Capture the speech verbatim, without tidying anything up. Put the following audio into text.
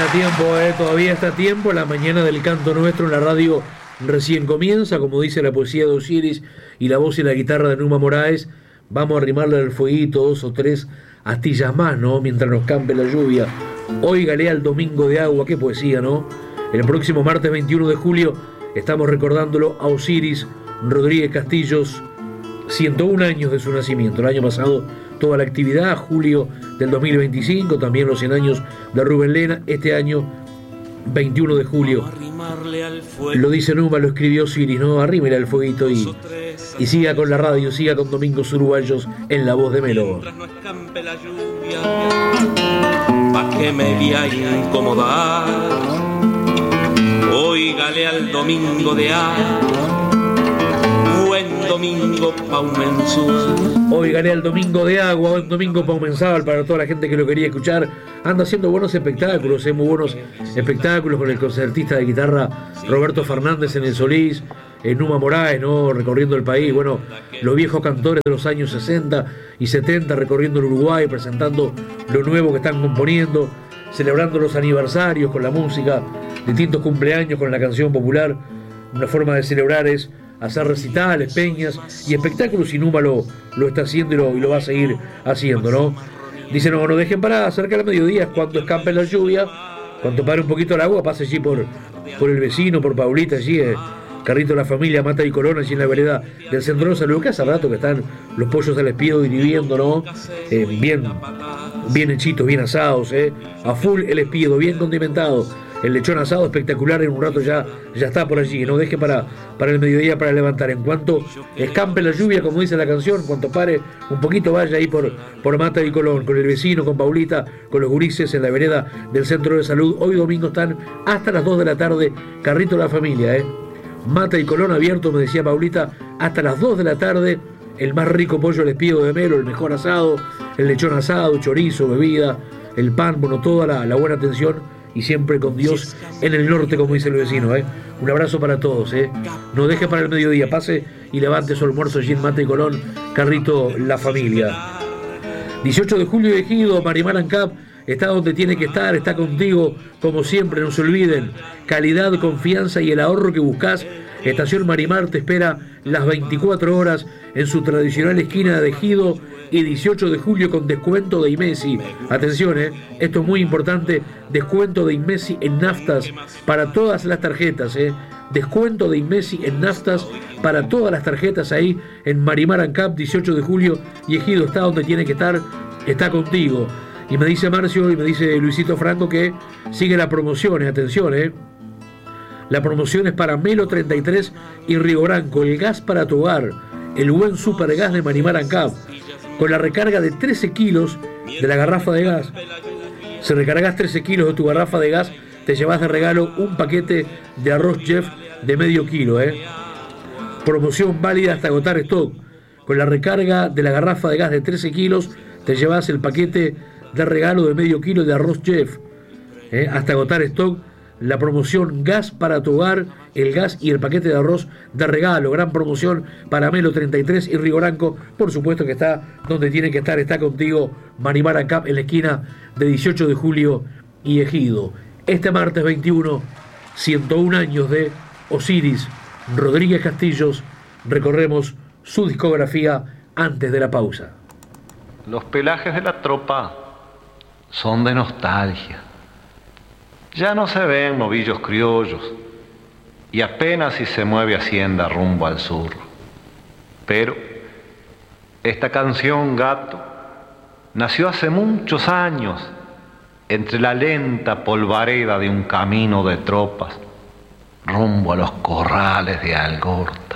a tiempo, eh, todavía está a tiempo. La mañana del canto nuestro en la radio recién comienza, como dice la poesía de Osiris y la voz y la guitarra de Numa Moraes. Vamos a arrimarle al fueguito dos o tres astillas más, ¿no? Mientras nos campe la lluvia. Óigale al Domingo de Agua, qué poesía, ¿no? El próximo martes veintiuno de julio estamos recordándolo a Osiris Rodríguez Castillos, ciento uno años de su nacimiento. El año pasado toda la actividad, julio del dos mil veinticinco, también los cien años de Rubén Lena, este año veintiuno de julio. Lo dice Numa, lo escribió Osiris, ¿no? Arrímele al fueguito y, y siga con la radio, siga con Domingos Uruguayos en la voz de Melo. Mientras no escampe la lluvia, pa' que me voy a incomodar. Óigale al Domingo de Agua, buen domingo pa' un mensual. Óigale al Domingo de Agua, buen domingo pa' un mensual, para toda la gente que lo quería escuchar. Anda haciendo buenos espectáculos, ¿eh? Muy buenos espectáculos con el concertista de guitarra Roberto Fernández en el Solís, en Numa Moraes, ¿no? Recorriendo el país, bueno, los viejos cantores de los años sesenta y setenta recorriendo el Uruguay, presentando lo nuevo que están componiendo, celebrando los aniversarios con la música, distintos cumpleaños con la canción popular. Una forma de celebrar es hacer recitales, peñas y espectáculos, y Numa lo, lo está haciendo y lo, y lo va a seguir haciendo, ¿no? Dicen, no, no dejen parar, cerca del mediodía, cuando escampe la lluvia, cuando pare un poquito el agua, pase allí por, por el vecino, por Paulita, allí, eh, Carrito de la Familia, Mata y Colón, allí en la vereda del Centro de Salud, que hace rato que están los pollos al espiedo hirviendo, ¿no? Eh, bien, bien hechitos, bien asados, ¿eh? A full el espiedo, bien condimentado. El lechón asado espectacular, en un rato ya, ya está por allí, no deje para, para el mediodía para levantar. En cuanto escampe la lluvia, como dice la canción, cuanto pare un poquito, vaya ahí por, por Mata y Colón, con el vecino, con Paulita, con los gurises en la vereda del Centro de Salud. Hoy domingo están hasta las dos de la tarde, Carrito de la Familia, ¿eh? Mata y Colón abierto, me decía Paulita, hasta las dos de la tarde. El más rico pollo al espiedo de Melo, el mejor asado, el lechón asado, chorizo, bebida, el pan, bueno, toda la, la buena atención. Y siempre con Dios en el norte, como dice el vecino, ¿eh? Un abrazo para todos, ¿eh? No deje para el mediodía, pase y levante su almuerzo allí en Mata y Colón, Carrito la Familia. dieciocho de julio de Ejido, Marimar Ancap está donde tiene que estar, está contigo, como siempre, no se olviden. Calidad, confianza y el ahorro que buscas. Estación Marimar te espera las veinticuatro horas en su tradicional esquina de Ejido, y dieciocho de julio con descuento de Imesi. Atención, eh, esto es muy importante, descuento de Imesi en naftas para todas las tarjetas, eh. Descuento de Imesi en naftas para todas las tarjetas ahí en Marimar Ancap, dieciocho de julio, y Ejido está donde tiene que estar, está contigo. Y me dice Marcio y me dice Luisito Franco que sigue la promoción, eh, atención, eh. La promoción es para Melo treinta y tres y Río Branco, el gas para tu hogar, el buen supergas de Marimar Ancap. Con la recarga de trece kilos de la garrafa de gas. Si recargas trece kilos de tu garrafa de gas, te llevas de regalo un paquete de arroz chef de medio kilo, ¿eh? Promoción válida hasta agotar stock. Con la recarga de la garrafa de gas de trece kilos, te llevas el paquete de regalo de medio kilo de arroz chef, ¿eh? Hasta agotar stock. La promoción gas para tu hogar, el gas y el paquete de arroz de regalo. Gran promoción para Melo treinta y tres y Río Branco. Por supuesto que está donde tiene que estar. Está contigo Marimar Ancap en la esquina de dieciocho de julio y Ejido. Este martes veintiuno, ciento uno años de Osiris Rodríguez Castillos. Recorremos su discografía antes de la pausa. Los pelajes de la tropa son de nostalgia. Ya no se ven novillos criollos y apenas si se mueve Hacienda rumbo al sur. Pero esta canción, gato, nació hace muchos años entre la lenta polvareda de un camino de tropas rumbo a los corrales de Algorta.